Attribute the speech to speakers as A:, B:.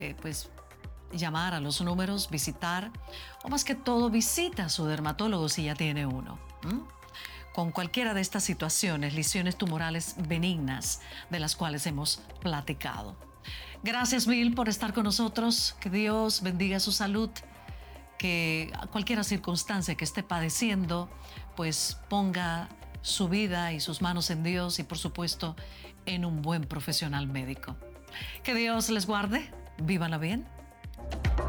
A: pues llamar a los números, visitar, o más que todo visita a su dermatólogo si ya tiene uno. Con cualquiera de estas situaciones, lesiones tumorales benignas de las cuales hemos platicado. Gracias mil por estar con nosotros. Que Dios bendiga su salud. Que a cualquier circunstancia que esté padeciendo, pues ponga su vida y sus manos en Dios y por supuesto en un buen profesional médico. Que Dios les guarde. Vívanla bien.